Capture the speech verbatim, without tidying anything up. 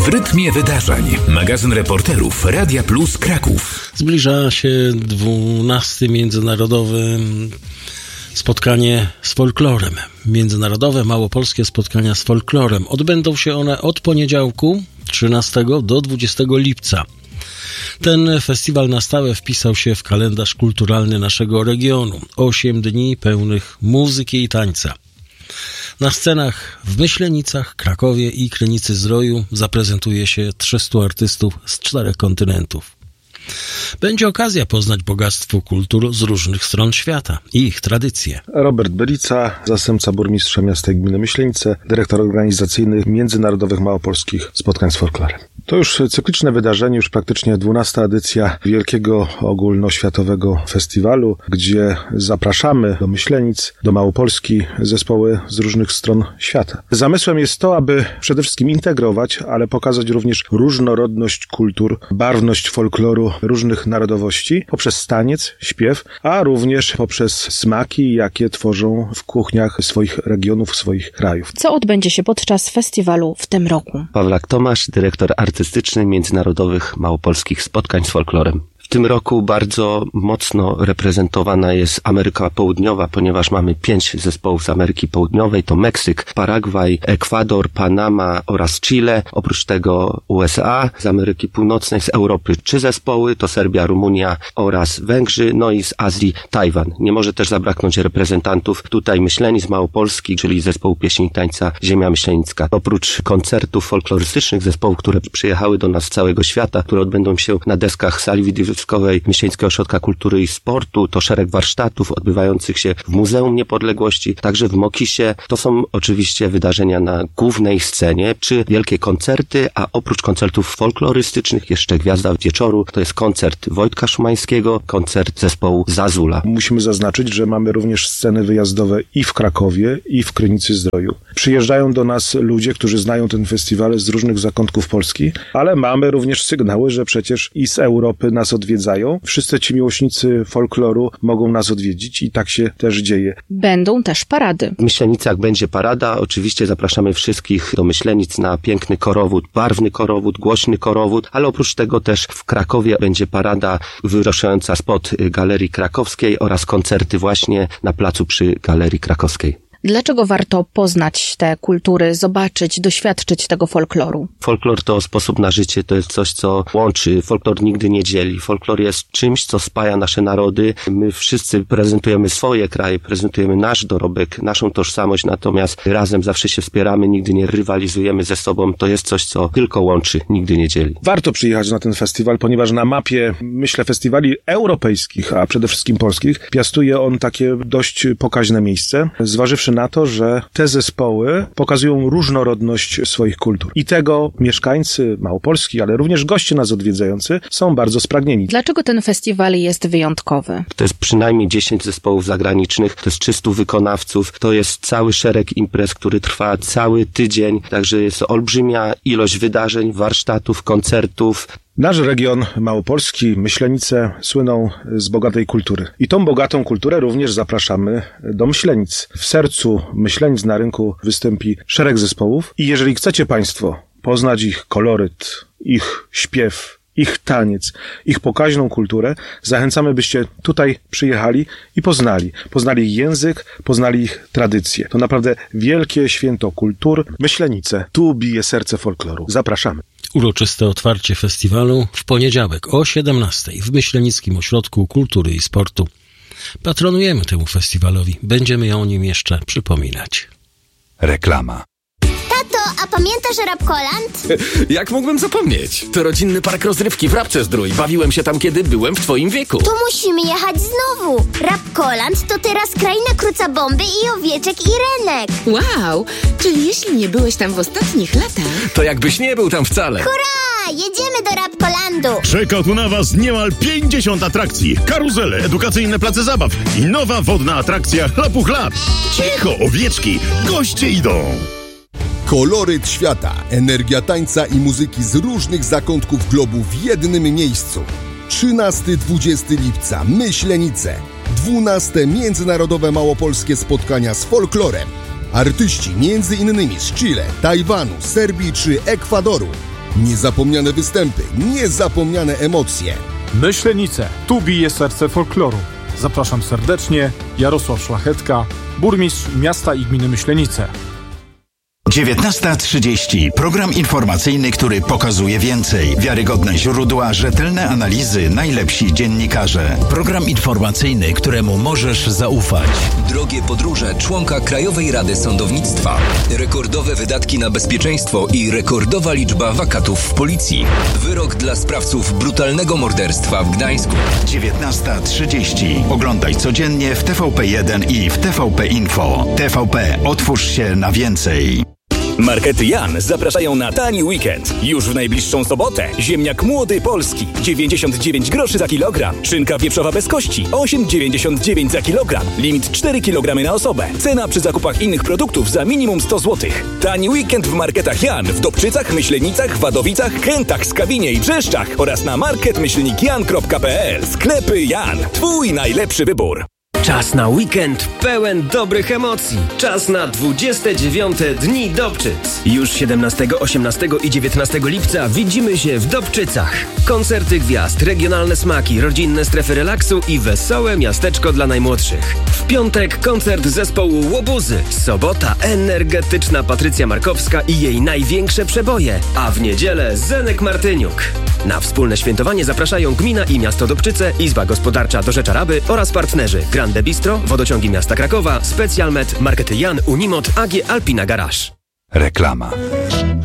W rytmie wydarzeń. Magazyn reporterów Radia Plus Kraków. Zbliża się dwunaste międzynarodowe spotkanie z folklorem. Międzynarodowe małopolskie spotkania z folklorem. Odbędą się one od poniedziałku trzynastego do dwudziestego lipca. Ten festiwal na stałe wpisał się w kalendarz kulturalny naszego regionu. Osiem dni pełnych muzyki i tańca. Na scenach w Myślenicach, Krakowie i Krynicy-Zdroju zaprezentuje się trzystu artystów z czterech kontynentów. Będzie okazja poznać bogactwo kultur z różnych stron świata i ich tradycje. Robert Belica, zastępca burmistrza miasta i gminy Myślenice, dyrektor organizacyjny Międzynarodowych Małopolskich Spotkań z Folklorem. To już cykliczne wydarzenie, już praktycznie dwunasta edycja wielkiego ogólnoświatowego festiwalu, gdzie zapraszamy do Myślenic, do Małopolski zespoły z różnych stron świata. Zamysłem jest to, aby przede wszystkim integrować, ale pokazać również różnorodność kultur, barwność folkloru różnych narodowości poprzez taniec, śpiew, a również poprzez smaki, jakie tworzą w kuchniach swoich regionów, swoich krajów. Co odbędzie się podczas festiwalu w tym roku? Pawlak Tomasz, dyrektor artystyczny Międzynarodowych Małopolskich Spotkań z Folklorem. W tym roku bardzo mocno reprezentowana jest Ameryka Południowa, ponieważ mamy pięć zespołów z Ameryki Południowej, to Meksyk, Paragwaj, Ekwador, Panama oraz Chile. Oprócz tego U S A, z Ameryki Północnej, z Europy trzy zespoły, to Serbia, Rumunia oraz Węgrzy, no i z Azji Tajwan. Nie może też zabraknąć reprezentantów tutaj Myślenic Małopolski, czyli zespołu pieśni i tańca Ziemia Myślenicka. Oprócz koncertów folklorystycznych zespołów, które przyjechały do nas z całego świata, które odbędą się na deskach sali widowiskowej Myślenickiego Ośrodka Kultury i Sportu, to szereg warsztatów odbywających się w Muzeum Niepodległości, także w Mokisie. To są oczywiście wydarzenia na głównej scenie, czy wielkie koncerty, a oprócz koncertów folklorystycznych jeszcze gwiazda wieczoru, to jest koncert Wojtka Szumańskiego, koncert zespołu Zazula. Musimy zaznaczyć, że mamy również sceny wyjazdowe i w Krakowie, i w Krynicy-Zdroju. Przyjeżdżają do nas ludzie, którzy znają ten festiwal z różnych zakątków Polski, ale mamy również sygnały, że przecież i z Europy nas odwiedzają. Wszyscy ci miłośnicy folkloru mogą nas odwiedzić i tak się też dzieje. Będą też parady. W Myślenicach będzie parada. Oczywiście zapraszamy wszystkich do Myślenic na piękny korowód, barwny korowód, głośny korowód, ale oprócz tego też w Krakowie będzie parada wyruszająca spod Galerii Krakowskiej oraz koncerty właśnie na placu przy Galerii Krakowskiej. Dlaczego warto poznać te kultury, zobaczyć, doświadczyć tego folkloru? Folklor to sposób na życie, to jest coś, co łączy. Folklor nigdy nie dzieli. Folklor jest czymś, co spaja nasze narody. My wszyscy prezentujemy swoje kraje, prezentujemy nasz dorobek, naszą tożsamość, natomiast razem zawsze się wspieramy, nigdy nie rywalizujemy ze sobą. To jest coś, co tylko łączy, nigdy nie dzieli. Warto przyjechać na ten festiwal, ponieważ na mapie, myślę, festiwali europejskich, a przede wszystkim polskich, piastuje on takie dość pokaźne miejsce, zważywszy na to, że te zespoły pokazują różnorodność swoich kultur. I tego mieszkańcy Małopolski, ale również goście nas odwiedzający są bardzo spragnieni. Dlaczego ten festiwal jest wyjątkowy? To jest przynajmniej dziesięć zespołów zagranicznych, to jest trzystu wykonawców, to jest cały szereg imprez, który trwa cały tydzień, także jest olbrzymia ilość wydarzeń, warsztatów, koncertów. Nasz region Małopolski, Myślenice słyną z bogatej kultury. I tą bogatą kulturę również zapraszamy do Myślenic. W sercu Myślenic na rynku wystąpi szereg zespołów i jeżeli chcecie Państwo poznać ich koloryt, ich śpiew, ich taniec, ich pokaźną kulturę, zachęcamy, byście tutaj przyjechali i poznali. Poznali ich język, poznali ich tradycje. To naprawdę wielkie święto kultur. Myślenice, tu bije serce folkloru. Zapraszamy. Uroczyste otwarcie festiwalu w poniedziałek o siedemnastej w Myślenickim Ośrodku Kultury i Sportu. Patronujemy temu festiwalowi. Będziemy o nim jeszcze przypominać. Reklama. Tato, a pamiętasz Rapkoland? Jak mógłbym zapomnieć? To rodzinny park rozrywki w Rabce-Zdrój. Bawiłem się tam, kiedy byłem w twoim wieku. To musimy jechać znowu. Rapkoland to teraz kraina kruca bomby i owieczek i renek. Wow, czyli jeśli nie byłeś tam w ostatnich latach... To jakbyś nie był tam wcale. Hurra! Jedziemy do Rapkolandu. Czeka tu na was niemal pięćdziesiąt atrakcji, karuzele, edukacyjne place zabaw i nowa wodna atrakcja Hlapuch Lap. Cicho, owieczki, goście idą. Koloryt świata, energia tańca i muzyki z różnych zakątków globu w jednym miejscu. trzynastego do dwudziestego lipca Myślenice. dwunaste Międzynarodowe Małopolskie Spotkania z Folklorem. Artyści między innymi z Chile, Tajwanu, Serbii czy Ekwadoru. Niezapomniane występy, niezapomniane emocje. Myślenice, tu bije serce folkloru. Zapraszam serdecznie, Jarosław Szlachetka, burmistrz miasta i gminy Myślenice. dziewiętnasta trzydzieści. Program informacyjny, który pokazuje więcej. Wiarygodne źródła, rzetelne analizy, najlepsi dziennikarze. Program informacyjny, któremu możesz zaufać. Drogie podróże członka Krajowej Rady Sądownictwa. Rekordowe wydatki na bezpieczeństwo i rekordowa liczba wakatów w policji. Wyrok dla sprawców brutalnego morderstwa w Gdańsku. dziewiętnasta trzydzieści. Oglądaj codziennie w T V P jeden i w T V P Info. T V P. Otwórz się na więcej. Markety Jan zapraszają na tani weekend. Już w najbliższą sobotę ziemniak młody polski dziewięćdziesiąt dziewięć groszy za kilogram. Szynka wieprzowa bez kości osiem dziewięćdziesiąt dziewięć za kilogram. Limit cztery kilogramy na osobę. Cena przy zakupach innych produktów za minimum sto złotych. Tani weekend w marketach Jan w Dobczycach, Myślenicach, Wadowicach, Chętach, Skawinie i Brzeszczach oraz na market myślnik jan kropka p l. Sklepy Jan. Twój najlepszy wybór. Czas na weekend pełen dobrych emocji. Czas na dwudzieste dziewiąte Dni Dobczyc. Już siedemnastego, osiemnastego i dziewiętnastego lipca widzimy się w Dobczycach. Koncerty gwiazd, regionalne smaki, rodzinne strefy relaksu i wesołe miasteczko dla najmłodszych. W piątek koncert zespołu Łobuzy. Sobota energetyczna Patrycja Markowska i jej największe przeboje. A w niedzielę Zenek Martyniuk. Na wspólne świętowanie zapraszają gmina i miasto Dobczyce, Izba Gospodarcza do Rzeczaraby oraz partnerzy Grande Bistro, Wodociągi Miasta Krakowa, Specialmet, Markety Jan, Unimot, A G Alpina Garage. Reklama.